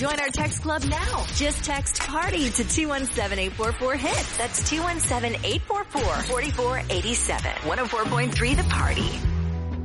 Join our text club now. Just text PARTY to 217-844-HIT. That's 217-844-4487. 104.3 The Party.